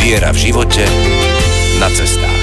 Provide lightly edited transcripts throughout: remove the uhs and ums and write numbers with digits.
Viera v živote, na cestách.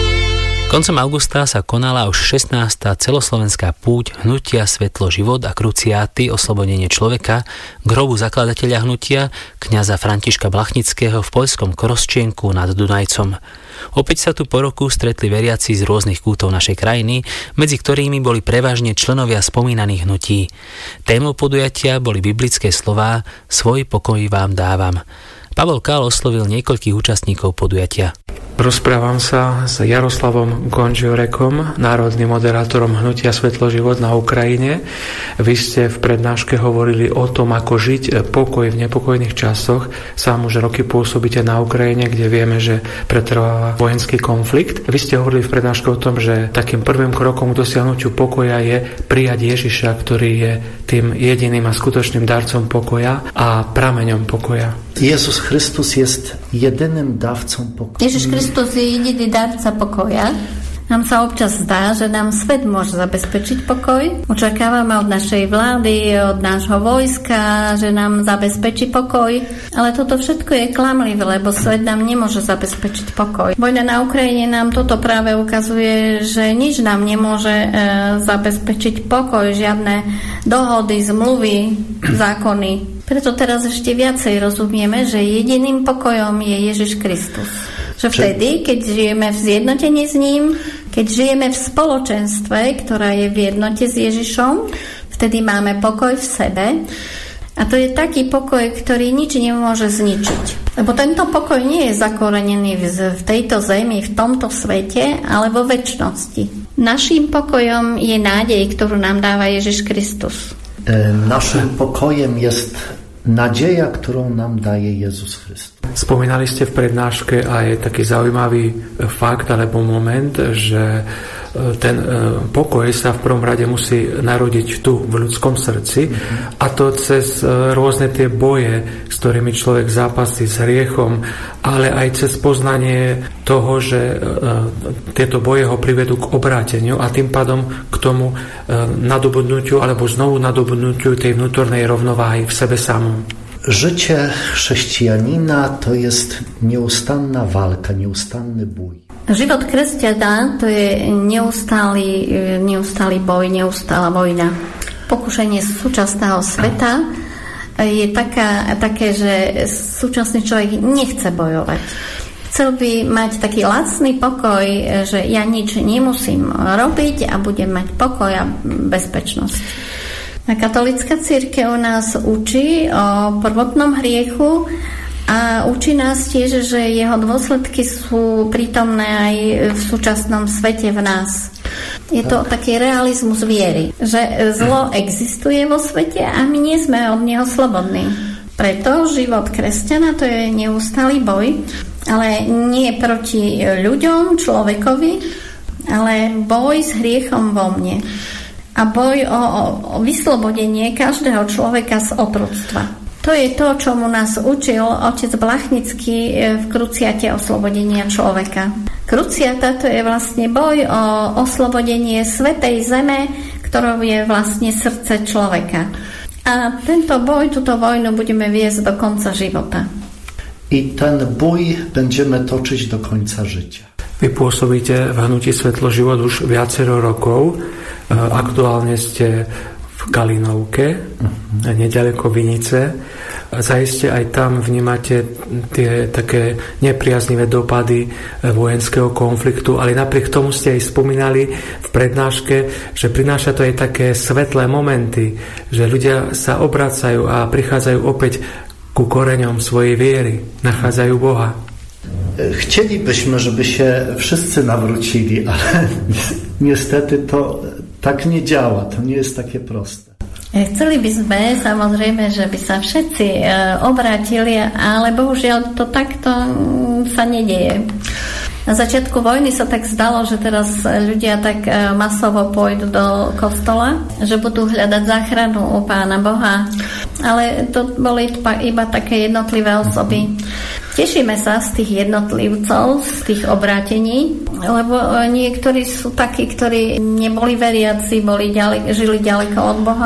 Koncom augusta sa konala už 16. celoslovenská púť hnutia Svetlo život a kruciáty oslobodenie človeka k hrobu zakladateľa hnutia kňaza Františka Blachnického v poľskom Kroščienku nad Dunajcom. Opäť sa tu po roku stretli veriaci z rôznych kútov našej krajiny, medzi ktorými boli prevažne členovia spomínaných hnutí. Témou podujatia boli biblické slová Svoj pokoj vám dávam. Pavol Kál oslovil niekoľkých účastníkov podujatia. Rozprávam sa s Jaroslavom Gonžiorekom, národným moderátorom hnutia Svetlo život na Ukrajine. Vy ste v prednáške hovorili o tom, ako žiť pokoj v nepokojných časoch. Sám už roky pôsobíte na Ukrajine, kde vieme, že pretrváva vojenský konflikt. Vy ste hovorili v prednáške o tom, že takým prvým krokom k dosiahnutiu pokoja je prijať Ježiša, ktorý je tým jediným a skutočným darcom pokoja a prameňom pokoja. Jezus Chrystus jest jedynym dawcą pokoju. Ježiš Kristus je jediný darca pokoja. Nám sa občas zdá, že nám svet môže zabezpečiť pokoj. Očakávame od našej vlády, od nášho vojska, že nám zabezpečí pokoj. Ale toto všetko je klamlivé, lebo svet nám nemôže zabezpečiť pokoj. Vojna na Ukrajine nám toto práve ukazuje, že nič nám nemôže zabezpečiť pokoj, žiadne dohody, zmluvy, zákony. Preto teraz ešte viacej rozumieme, že jediným pokojom je Ježiš Kristus. Že vtedy, keď žijeme v zjednotení s ním, keď žijeme v spoločenstve, ktorá je v jednote s Ježišom, vtedy máme pokoj v sebe. A to je taký pokoj, ktorý nič nemôže zničiť. Lebo tento pokoj nie je zakorenený v tejto zemi, v tomto svete, ale vo večnosti. Naším pokojom je nádej, ktorú nám dáva Ježiš Kristus. Naszym pokojem jest nadzieja, którą nam daje Jezus Chrystus. Spomínali ste v prednáške aj taký zaujímavý fakt alebo moment, že ten pokoj sa v prvom rade musí narodiť tu v ľudskom srdci a to cez rôzne tie boje, s ktorými človek zápasí s hriechom, ale aj cez poznanie toho, že tieto boje ho privedú k obráteniu a tým pádom k tomu nadobudnutiu alebo znovu nadobudnutiu tej vnútornej rovnováhy v sebe samom. Życie chrześcijanina to jest nieustanna walka, nieustanny bój. Život kresťana to je neustály boj, neustála vojna. Pokušenie súčasného sveta je také, že súčasný človek nechce bojovať. Chcel by mať taký lacný pokoj, že ja nič nemusím robiť a budem mať pokoj a bezpečnosť. Katolícka cirkev nás učí o prvotnom hriechu a učí nás tiež, že jeho dôsledky sú prítomné aj v súčasnom svete v nás. Je to taký realizmus viery, že zlo existuje vo svete a my nie sme od neho slobodní. Preto život kresťana to je neustály boj, ale nie proti ľuďom, človekovi, ale boj s hriechom vo mne. A boj o vyslobodenie každého človeka z otroctva. To je to, čomu nás učil otec Blachnický v kruciate oslobodenia človeka. Kruciata to je vlastne boj o oslobodenie svätej zeme, ktorou je vlastne srdce človeka. A tento boj, túto vojnu budeme viesť do konca života. I ten bój będziemy toczyć do końca życia. Vy pôsobíte v hnutí Svetlo život už viacero rokov. Aktuálne ste v Kalinovke, neďaleko Vinice. Zaiste aj tam vnímate tie také nepriaznivé dopady vojenského konfliktu, ale napriek tomu ste aj spomínali v prednáške, že prináša to aj také svetlé momenty, že ľudia sa obracajú a prichádzajú opäť ku koreňom svojej viery, nachádzajú Boha. Chcielibyśmy, żeby się wszyscy nawrócili, ale niestety to tak nie działa, to nie jest takie proste. Chceli by sme, samozrejme, že by sa všetci obrátili, ale bohužiaľ to takto sa nedieje. Na začiatku vojny sa tak zdalo, že teraz ľudia tak masovo pôjdu do kostola, že budú hľadať záchranu u Pána Boha. Ale to boli iba také jednotlivé osoby. Tešíme sa z tých jednotlivcov, z tých obrátení, lebo niektorí sú takí, ktorí neboli veriaci, žili ďaleko od Boha.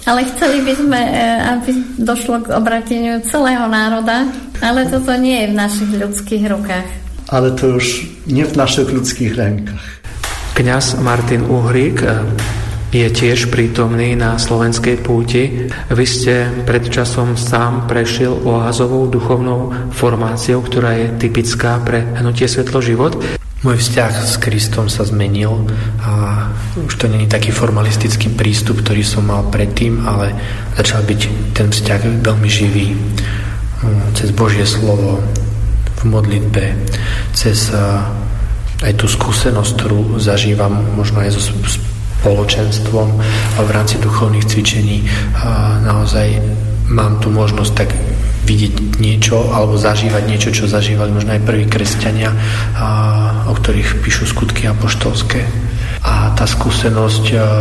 Ale chceli by sme, aby došlo k obrateniu celého národa, ale toto nie je v našich ľudských rukách. Ale to už nie v našich ľudských rękach. Kňaz Martin Uhrík je tiež prítomný na slovenskej púti. Vy ste pred časom sám prešiel oázovou duchovnou formáciou, ktorá je typická pre hnutie Svetlo život. Môj vzťah s Kristom sa zmenil a už to nie je taký formalistický prístup, ktorý som mal predtým, ale začal byť ten vzťah veľmi živý cez Božie slovo, v modlitbe, cez aj tú skúsenosť, ktorú zažívam možno aj so spoločenstvom a v rámci duchovných cvičení naozaj mám tu možnosť tak vidieť niečo alebo zažívať niečo, čo zažívali možno aj prví kresťania, o ktorých píšu skutky apoštolské. A tá skúsenosť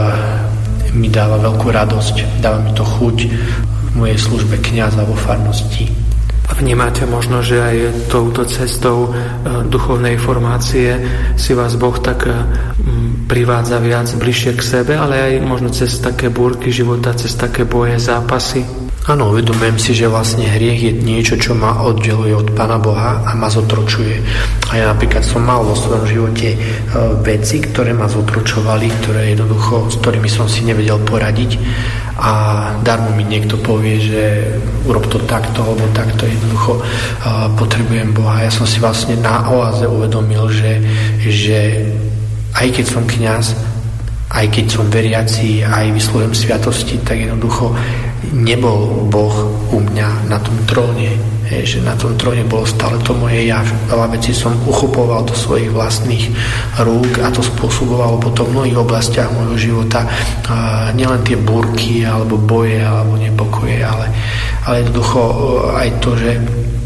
mi dáva veľkú radosť, dáva mi to chuť v mojej službe kňaza vo farnosti. Vnímate možno, že aj touto cestou duchovnej formácie si vás Boh tak privádza viac bližšie k sebe, ale aj možno cez také búrky života, cez také boje, zápasy? Áno, uvedomujem si, že vlastne hriech je niečo, čo ma oddeluje od Pána Boha a ma zotročuje. A ja napríklad som mal vo svojom živote veci, ktoré ma zotročovali, ktoré jednoducho, s ktorými som si nevedel poradiť a darmo mi niekto povie, že urob to takto alebo takto, jednoducho potrebujem Boha. Ja som si vlastne na oáze uvedomil, že aj keď som kňaz, aj keď som veriaci, aj vysluhujem sviatosti, tak jednoducho nebol Boh u mňa na tom tróne. Že na tom tróne bolo stále to moje ja. Veľa vecí som uchopoval do svojich vlastných rúk a to spôsobovalo potom v mnohých oblastiach môjho života nielen tie búrky, alebo boje, alebo nepokoje, ale jednoducho aj to, že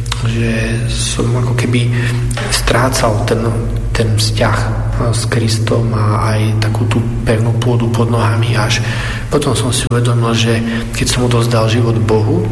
som ako keby strácal ten vzťah s Kristom a aj takú tú pevnú pôdu pod nohami, až potom som si uvedomil, že keď som odozdal život Bohu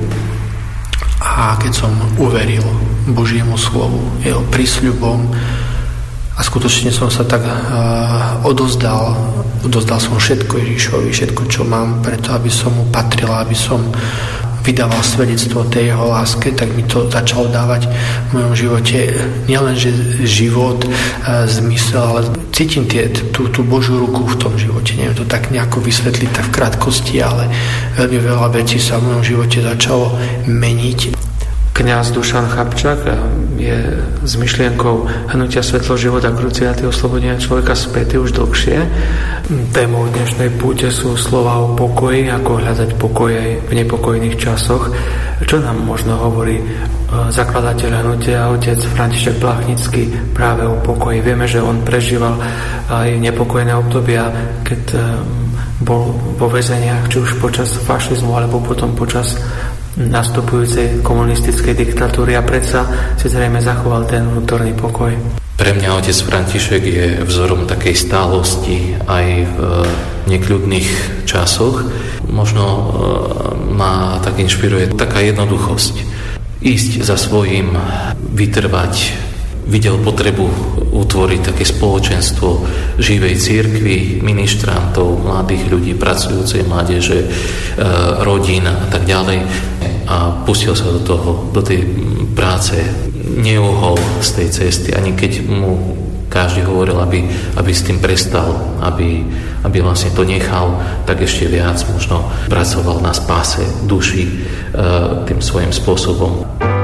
a keď som uveril Božiemu slovu, jeho prísľubom a skutočne som sa tak odozdal som všetko Ježišovi, všetko, čo mám, preto aby som mu patril, aby som vydával svedectvo tej jeho láske, tak mi to začalo dávať v mojom živote nielenže život, zmysel, ale cítim tú Božiu ruku v tom živote. Neviem to tak nejako vysvetliť tak v krátkosti, ale veľmi veľa vecí sa v mojom živote začalo meniť. Kňaz Dušan Chapčák je s myšlienkou hnutia Svetlo život a kruciáty oslobodenia človeka spätý už dlhšie. Témou dnešnej púte sú slova o pokoji, ako hľadať pokoj aj v nepokojných časoch. Čo nám možno hovorí zakladateľ hnutia otec František Blachnický práve o pokoji? Vieme, že on prežíval aj nepokojné obdobia, keď bol vo väzeniach, či už počas fašizmu, alebo potom počas nastupujúcej komunistickej diktatúry a predsa si zrejme zachoval ten vnútorný pokoj. Pre mňa otec František je vzorom takej stálosti aj v nekľudných časoch. Možno ma tak inšpiruje taká jednoduchosť. Ísť za svojím, vytrvať. Videl potrebu utvoriť také spoločenstvo živej cirkvi, ministrantov, mladých ľudí, pracujúcej mládeže, rodín a tak ďalej. A pustil sa do tej práce, neuhol z tej cesty, ani keď mu každý hovoril, aby s tým prestal, aby vlastne to nechal, tak ešte viac možno pracoval na spáse duši tým svojím spôsobom.